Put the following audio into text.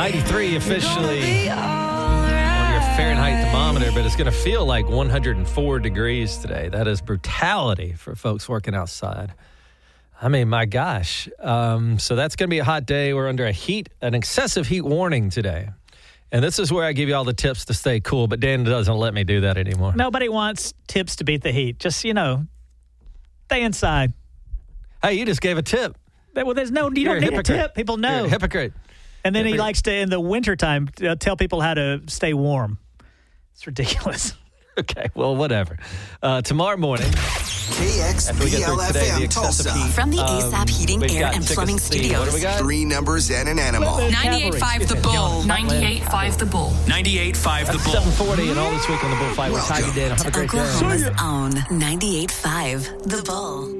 93 officially on your Fahrenheit thermometer, but it's going to feel like 104 degrees today. That is brutality for folks working outside. I mean, my gosh. So that's going to be a hot day. We're under an excessive heat warning today. And this is where I give you all the tips to stay cool, but Dan doesn't let me do that anymore. Nobody wants tips to beat the heat. Just, stay inside. Hey, you just gave a tip. Well, you don't need a tip. People know. You're a hypocrite. And then he likes to, in the wintertime, tell people how to stay warm. It's ridiculous. Okay, well, whatever. Tomorrow morning, KXPL-FM Tulsa. From the ASAP Heating, Air, and Plumbing Studios. What do we got? 3 numbers and an animal. 98.5 The Bull. 98.5 The Bull. 98.5 The Bull. 740 and all this week on the Bullfight. We're talking Dan. Have a great day. Oklahoma's own 98.5 The Bull.